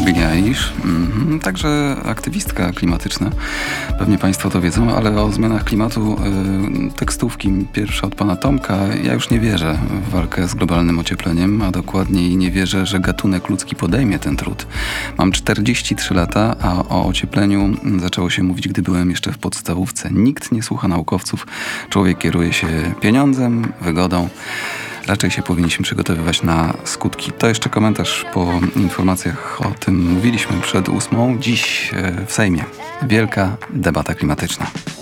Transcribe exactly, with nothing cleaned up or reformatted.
Billie Eilish, mhm. Także aktywistka klimatyczna. Pewnie Państwo to wiedzą, ale o zmianach klimatu y, tekstówki pierwsza od pana Tomka. Ja już nie wierzę w walkę z globalnym ociepleniem, a dokładniej nie wierzę, że gatunek ludzki podejmie ten trud. Mam czterdzieści trzy lata, a o ociepleniu zaczęło się mówić, gdy byłem jeszcze w podstawówce. Nikt nie słucha naukowców. Człowiek kieruje się pieniądzem, wygodą. Raczej się powinniśmy przygotowywać na skutki. To jeszcze komentarz po informacjach o tym mówiliśmy przed ósmą. Dziś w Sejmie wielka debata klimatyczna.